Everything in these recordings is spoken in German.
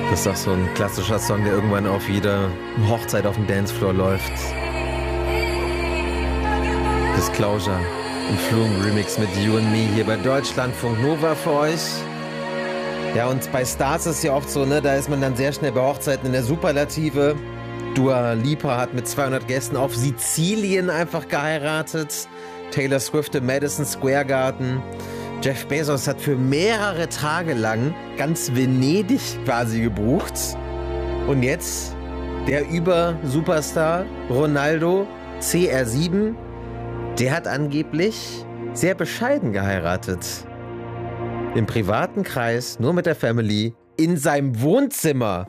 Das ist doch so ein klassischer Song, der irgendwann auf jeder Hochzeit auf dem Dancefloor läuft. Disclosure im Flume-Remix mit You and Me hier bei Deutschlandfunk Nova für euch. Ja, und bei Stars ist es ja oft so, ne, da ist man dann sehr schnell bei Hochzeiten in der Superlative. Dua Lipa hat mit 200 Gästen auf Sizilien einfach geheiratet. Taylor Swift im Madison Square Garden. Jeff Bezos hat für mehrere Tage lang ganz Venedig quasi gebucht. Und jetzt der Über-Superstar Ronaldo CR7, der hat angeblich sehr bescheiden geheiratet. Im privaten Kreis, nur mit der Family, in seinem Wohnzimmer.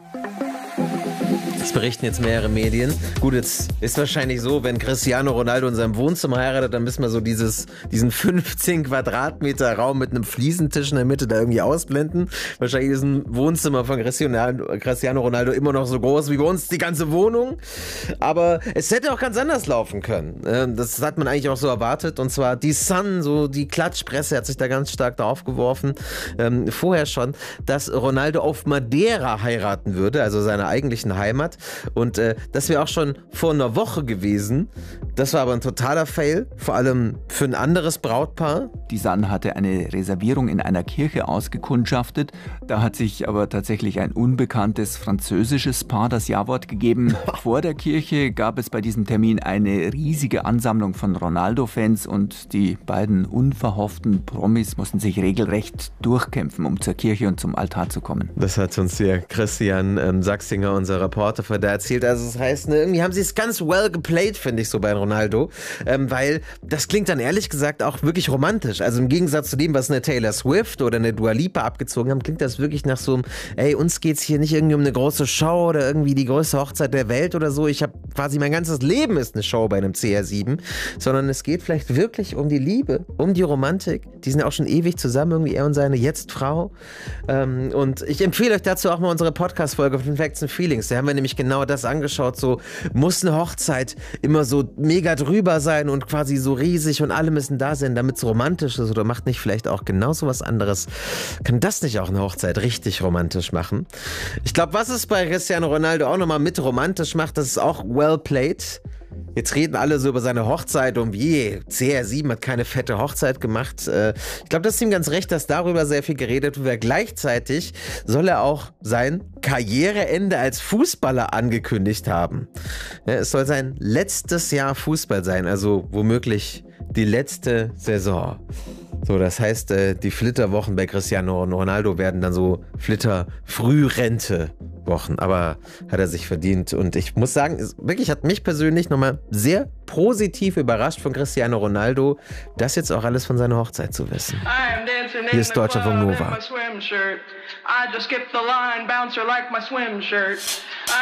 Das berichten jetzt mehrere Medien. Gut, jetzt ist wahrscheinlich so, wenn Cristiano Ronaldo in seinem Wohnzimmer heiratet, dann müssen wir so diesen 15 Quadratmeter Raum mit einem Fliesentisch in der Mitte da irgendwie ausblenden. Wahrscheinlich ist ein Wohnzimmer von Cristiano Ronaldo immer noch so groß wie bei uns die ganze Wohnung. Aber es hätte auch ganz anders laufen können. Das hat man eigentlich auch so erwartet. Und zwar die Sun, so die Klatschpresse hat sich da ganz stark drauf geworfen. Vorher schon, dass Ronaldo auf Madeira heiraten würde, also seiner eigentlichen Heimat. Und das wäre auch schon vor einer Woche gewesen. Das war aber ein totaler Fail, vor allem für ein anderes Brautpaar. Die Sun hatte eine Reservierung in einer Kirche ausgekundschaftet. Da hat sich aber tatsächlich ein unbekanntes französisches Paar das Ja-Wort gegeben. Vor der Kirche gab es bei diesem Termin eine riesige Ansammlung von Ronaldo-Fans und die beiden unverhofften Promis mussten sich regelrecht durchkämpfen, um zur Kirche und zum Altar zu kommen. Das hat uns hier Christian Sachsinger, unser Reporter, da erzählt. Also das heißt, ne, irgendwie haben sie es ganz well geplayed, finde ich so bei Ronaldo, weil das klingt dann ehrlich gesagt auch wirklich romantisch. Also im Gegensatz zu dem, was eine Taylor Swift oder eine Dua Lipa abgezogen haben, klingt das wirklich nach so einem, ey, uns geht's hier nicht irgendwie um eine große Show oder irgendwie die größte Hochzeit der Welt oder so. Ich habe quasi mein ganzes Leben ist eine Show bei einem CR7, sondern es geht vielleicht wirklich um die Liebe, um die Romantik. Die sind auch schon ewig zusammen, irgendwie er und seine Jetzt-Frau. Und ich empfehle euch dazu auch mal unsere Podcast-Folge von Facts and Feelings. Da haben wir nämlich genau das angeschaut, so muss eine Hochzeit immer so mega drüber sein und quasi so riesig und alle müssen da sein, damit es romantisch ist oder macht nicht vielleicht auch genau so was anderes? Kann das nicht auch eine Hochzeit richtig romantisch machen? Ich glaube, was es bei Cristiano Ronaldo auch nochmal mit romantisch macht, das ist auch well played. Jetzt reden alle so über seine Hochzeit und wie CR7 hat keine fette Hochzeit gemacht. Ich glaube, das ist ihm ganz recht, dass darüber sehr viel geredet wird. Gleichzeitig soll er auch sein Karriereende als Fußballer angekündigt haben. Ja, es soll sein letztes Jahr Fußball sein, also womöglich die letzte Saison. So, das heißt, die Flitterwochen bei Cristiano Ronaldo werden dann so Flitter-Frührente-Wochen. Aber hat er sich verdient. Und ich muss sagen, es wirklich hat mich persönlich nochmal sehr positiv überrascht von Cristiano Ronaldo, das jetzt auch alles von seiner Hochzeit zu wissen. Hier ist Deutschlandfunk Nova.